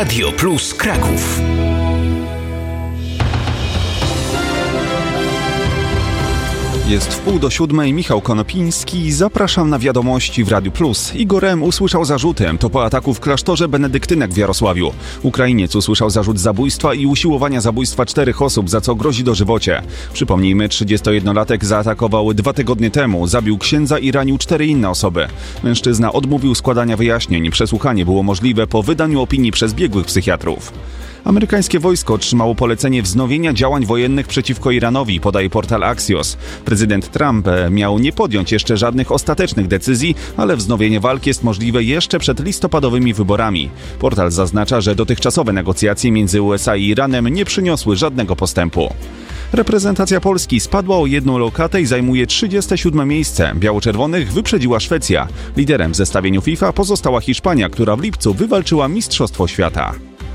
Radio Plus Kraków. Jest 6:30, Michał Konopiński. Zapraszam na wiadomości w Radiu Plus. Igor M. usłyszał zarzuty. To po ataku w klasztorze benedyktynek w Jarosławiu. Ukrainiec usłyszał zarzut zabójstwa i usiłowania zabójstwa 4 osób, za co grozi dożywocie. Przypomnijmy, 31-latek zaatakował 2 tygodnie temu, zabił księdza i ranił 4 inne osoby. Mężczyzna odmówił składania wyjaśnień. Przesłuchanie było możliwe po wydaniu opinii przez biegłych psychiatrów. Amerykańskie wojsko otrzymało polecenie wznowienia działań wojennych przeciwko Iranowi, podaje portal Axios. Prezydent Trump miał nie podjąć jeszcze żadnych ostatecznych decyzji, ale wznowienie walki jest możliwe jeszcze przed listopadowymi wyborami. Portal zaznacza, że dotychczasowe negocjacje między USA i Iranem nie przyniosły żadnego postępu. Reprezentacja Polski spadła o 1 lokatę i zajmuje 37 miejsce. Biało-czerwonych wyprzedziła Szwecja. Liderem w zestawieniu FIFA pozostała Hiszpania, która w lipcu wywalczyła Mistrzostwo Świata.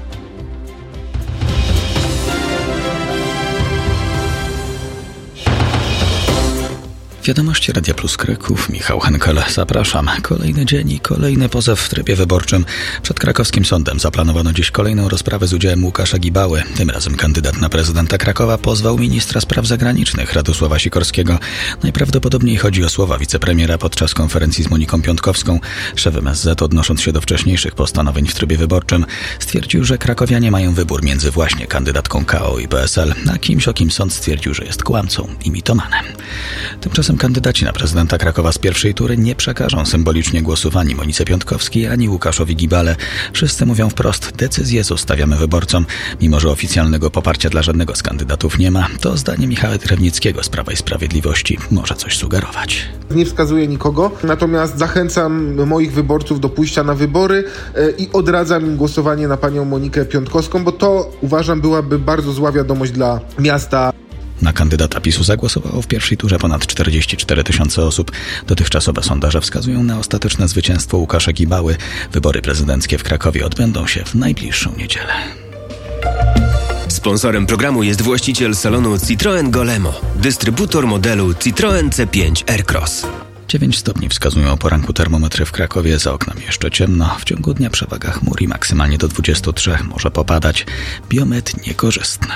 Wiadomości Radia Plus Kraków, Michał Henkel, zapraszam. Kolejny dzień i kolejny pozew w trybie wyborczym. Przed krakowskim sądem zaplanowano dziś kolejną rozprawę z udziałem Łukasza Gibały. Tym razem kandydat na prezydenta Krakowa pozwał ministra spraw zagranicznych Radosława Sikorskiego. Najprawdopodobniej chodzi o słowa wicepremiera podczas konferencji z Moniką Piątkowską. Szef MSZ, odnosząc się do wcześniejszych postanowień w trybie wyborczym, stwierdził, że krakowianie mają wybór między właśnie kandydatką KO i PSL, a kimś, o kim sąd stwierdził, że jest kłamcą i mitomanem. Tymczasem kandydaci na prezydenta Krakowa z pierwszej tury nie przekażą symbolicznie głosu ani Monice Piątkowskiej, ani Łukaszowi Gibale. Wszyscy mówią wprost, decyzję zostawiamy wyborcom. Mimo że oficjalnego poparcia dla żadnego z kandydatów nie ma, to zdanie Michała Drewnickiego z Prawa i Sprawiedliwości może coś sugerować. Nie wskazuję nikogo, natomiast zachęcam moich wyborców do pójścia na wybory i odradzam im głosowanie na panią Monikę Piątkowską, bo to, uważam, byłaby bardzo zła wiadomość dla miasta. Na kandydata PiS-u zagłosowało w pierwszej turze ponad 44 tysiące osób. Dotychczasowe sondaże wskazują na ostateczne zwycięstwo Łukasza Gibały. Wybory prezydenckie w Krakowie odbędą się w najbliższą niedzielę. Sponsorem programu jest właściciel salonu Citroen Golemo, dystrybutor modelu Citroen C5 Aircross. 9 stopni wskazują o poranku termometry w Krakowie, za oknami jeszcze ciemno. W ciągu dnia przewaga chmur i maksymalnie do 23 może popadać. Biometr niekorzystny.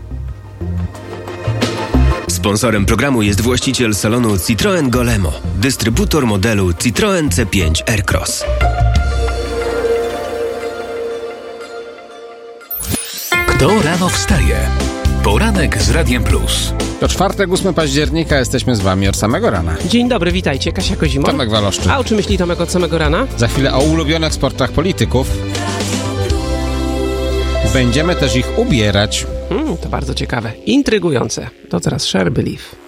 Sponsorem programu jest właściciel salonu Citroen Golemo, dystrybutor modelu Citroen C5 Aircross. Kto rano wstaje? Poranek z Radiem Plus. To czwartek, 8 października, jesteśmy z wami od samego rana. Dzień dobry, witajcie. Kasia Kozimor. Tomek Waloszczyk. A o czym myśli Tomek od samego rana? Za chwilę o ulubionych sportach polityków. Będziemy też ich ubierać. To bardzo ciekawe. Intrygujące. To teraz Share Believe.